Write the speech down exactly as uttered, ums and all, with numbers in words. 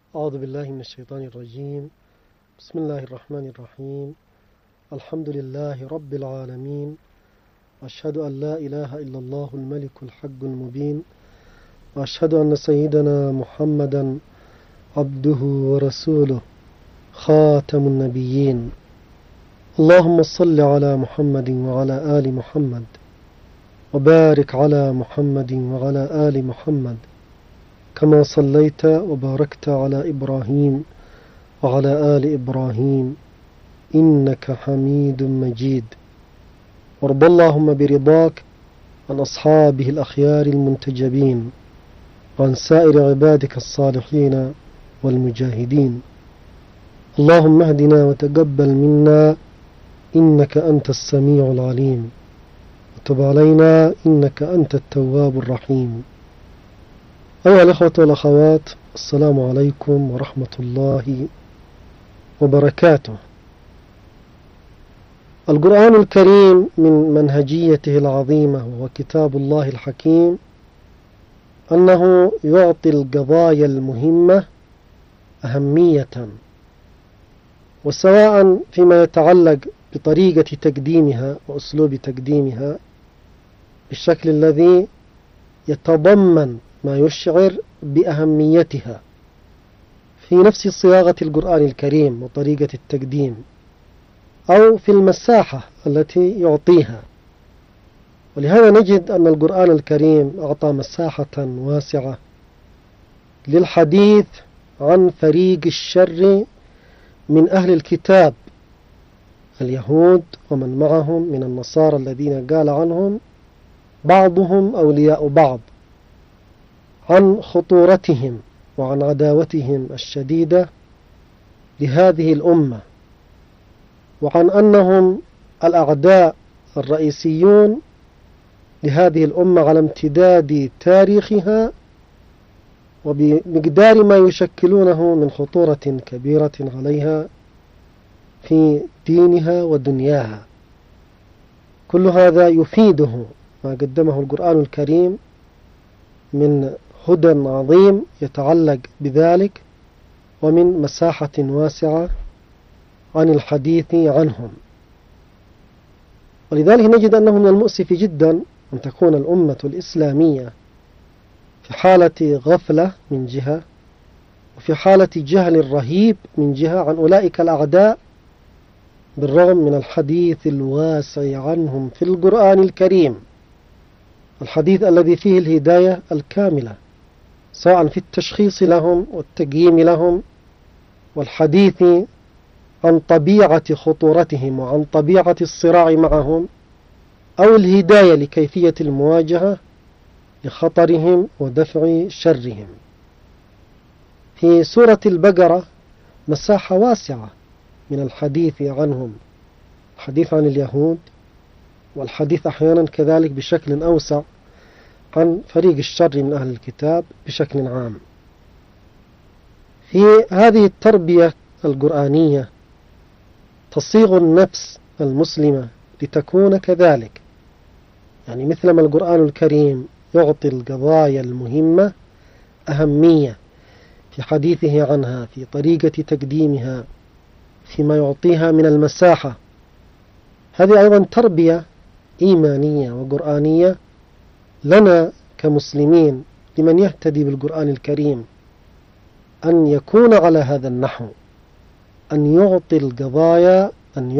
أعوذ بالله من الشيطان الرجيم. بسم الله الرحمن الرحيم. الحمد لله رب العالمين، أشهد أن لا إله إلا الله الملك الحق المبين، وأشهد أن سيدنا محمدا عبده ورسوله خاتم النبيين. اللهم صل على محمد وعلى آل محمد، وبارك على محمد وعلى آل محمد كما صليت وباركت على إبراهيم وعلى آل إبراهيم إنك حميد مجيد. وارض اللهم برضاك عن أصحابه الأخيار المنتجبين، وعن سائر عبادك الصالحين والمجاهدين. اللهم اهدنا وتقبل منا إنك أنت السميع العليم، وتب علينا إنك أنت التواب الرحيم. أيها الأخوة والأخوات، السلام عليكم ورحمة الله وبركاته. القرآن الكريم من منهجيته العظيمة وهو كتاب الله الحكيم أنه يعطي القضايا المهمة أهمية، وسواء فيما يتعلق بطريقة تقديمها وأسلوب تقديمها بالشكل الذي يتضمن ما يشعر بأهميتها في نفس صياغة القرآن الكريم وطريقة التقديم، أو في المساحة التي يعطيها. ولهذا نجد أن القرآن الكريم أعطى مساحة واسعة للحديث عن فريق الشر من أهل الكتاب، اليهود ومن معهم من النصارى الذين قال عنهم بعضهم أولياء بعض، عن خطورتهم وعن عداوتهم الشديدة لهذه الأمة، وعن أنهم الأعداء الرئيسيون لهذه الأمة على امتداد تاريخها، وبمقدار ما يشكلونه من خطورة كبيرة عليها في دينها ودنياها. كل هذا يفيده ما قدمه القرآن الكريم من هدى عظيم يتعلق بذلك، ومن مساحة واسعة عن الحديث عنهم. ولذلك نجد أنه من المؤسف جدا أن تكون الأمة الإسلامية في حالة غفلة من جهة، وفي حالة جهل رهيب من جهة عن أولئك الأعداء، بالرغم من الحديث الواسع عنهم في القرآن الكريم، الحديث الذي فيه الهداية الكاملة سواء في التشخيص لهم والتقييم لهم، والحديث عن طبيعة خطورتهم وعن طبيعة الصراع معهم، أو الهداية لكيفية المواجهة لخطرهم ودفع شرهم. في سورة البقرة مساحة واسعة من الحديث عنهم، الحديث عن اليهود، والحديث أحيانا كذلك بشكل أوسع عن فريق الشر من أهل الكتاب بشكل عام. في هذه التربية القرآنية تصيغ النفس المسلمة لتكون كذلك، يعني مثلما القرآن الكريم يعطي القضايا المهمة أهمية في حديثه عنها، في طريقة تقديمها، فيما يعطيها من المساحة. هذه أيضا تربية إيمانية وقرآنية لنا كمسلمين، لمن يهتدي بالقرآن الكريم، أن يكون على هذا النحو، أن يعطي القضايا أن